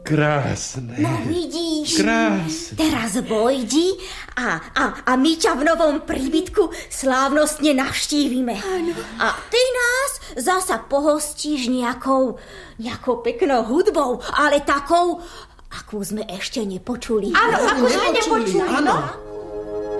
krásne. No vidíš, krásne. Teraz vojdi a my ťa v novom príbytku slávnostne navštívime. Áno. A ty nás zasa pohostíš nejakou peknou hudbou, ale takou, akú sme ešte nepočuli. Áno, ako sme nepočuli. Áno.